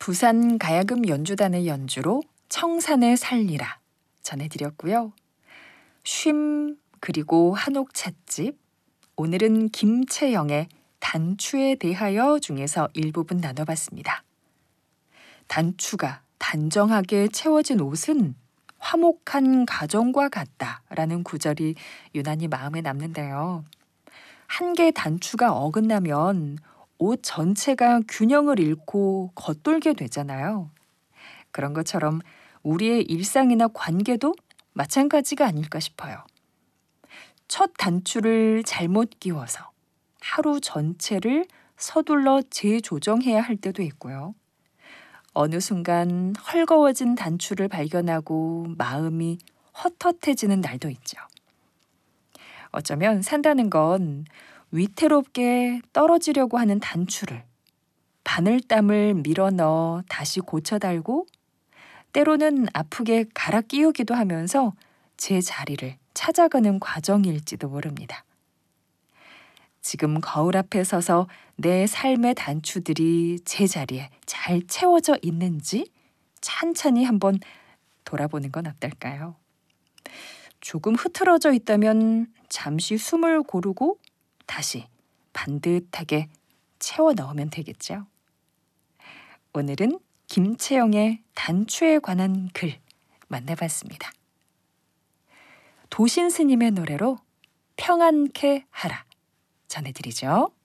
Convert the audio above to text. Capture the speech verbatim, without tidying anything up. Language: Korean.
부산 가야금 연주단의 연주로 청산의 살리라 전해드렸고요. 쉼 그리고 한옥 찻집, 오늘은 김채영의 단추에 대하여 중에서 일부분 나눠봤습니다. 단추가 단정하게 채워진 옷은 화목한 가정과 같다라는 구절이 유난히 마음에 남는데요. 한 개의 단추가 어긋나면 옷 전체가 균형을 잃고 겉돌게 되잖아요. 그런 것처럼 우리의 일상이나 관계도 마찬가지가 아닐까 싶어요. 첫 단추를 잘못 끼워서 하루 전체를 서둘러 재조정해야 할 때도 있고요. 어느 순간 헐거워진 단추를 발견하고 마음이 헛헛해지는 날도 있죠. 어쩌면 산다는 건 위태롭게 떨어지려고 하는 단추를 바늘땀을 밀어넣어 다시 고쳐 달고, 때로는 아프게 갈아 끼우기도 하면서 제 자리를 찾아가는 과정일지도 모릅니다. 지금 거울 앞에 서서 내 삶의 단추들이 제 자리에 잘 채워져 있는지 찬찬히 한번 돌아보는 건 어떨까요? 조금 흐트러져 있다면 잠시 숨을 고르고 다시 반듯하게 채워 넣으면 되겠죠. 오늘은 김채영의 단추에 관한 글 만나봤습니다. 도신 스님의 노래로 평안케 하라 전해드리죠.